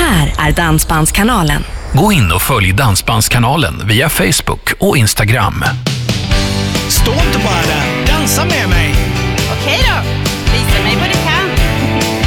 här är Dansbandskanalen. Gå in och följ Dansbandskanalen via Facebook och Instagram. Stå inte bara där, dansa med mig.